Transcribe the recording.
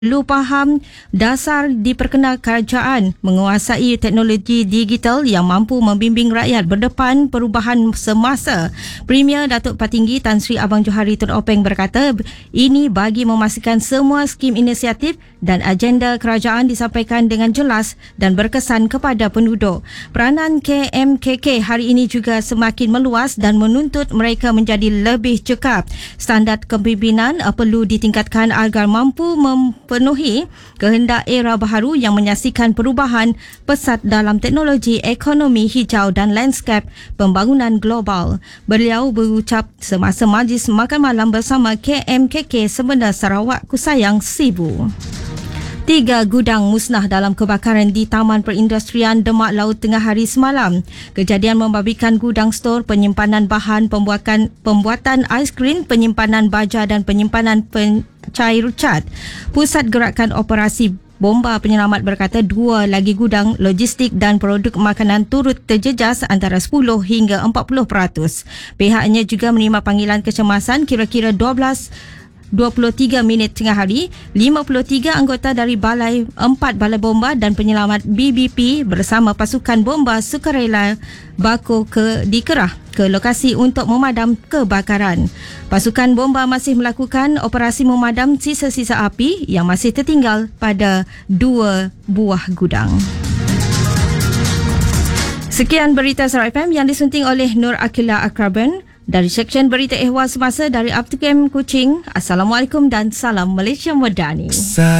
perlu faham dasar diperkenal kerajaan menguasai teknologi digital yang mampu membimbing rakyat berdepan perubahan semasa. Premier Datuk Patinggi Tan Sri Abang Johari Tun Openg berkata, ini bagi memastikan semua skim inisiatif dan agenda kerajaan disampaikan dengan jelas dan berkesan kepada penduduk. Peranan KMKK hari ini juga semakin meluas dan menuntut mereka menjadi lebih cekap. Standard kepimpinan perlu ditingkatkan agar mampu penuhi kehendak era baharu yang menyaksikan perubahan pesat dalam teknologi ekonomi hijau dan lanskap pembangunan global. Beliau berucap semasa majlis makan malam bersama KMKK Semena Sarawak Kusayang Sibu. 3 gudang musnah dalam kebakaran di Taman Perindustrian Demak Laut Tengah hari semalam. Kejadian membabikan gudang stor, penyimpanan bahan pembuatan aiskrim, penyimpanan baja dan penyimpanan pencair cat. Pusat Gerakan Operasi Bomba Penyelamat berkata 2 lagi gudang logistik dan produk makanan turut terjejas antara 10 hingga 40%. Pihaknya juga menerima panggilan kecemasan kira-kira 23 minit tengah hari. 53 anggota dari 4 balai bomba dan penyelamat BBP bersama pasukan bomba sukarela bako dikerah ke lokasi untuk memadam kebakaran. Pasukan bomba masih melakukan operasi memadam sisa-sisa api yang masih tertinggal pada 2 buah gudang. Sekian berita Sarawak FM yang disunting oleh Nur Akila Akraban. Dari Seksyen Berita Ehwal Semasa dari Aptikem Kuching. Assalamualaikum dan salam Malaysia Madani.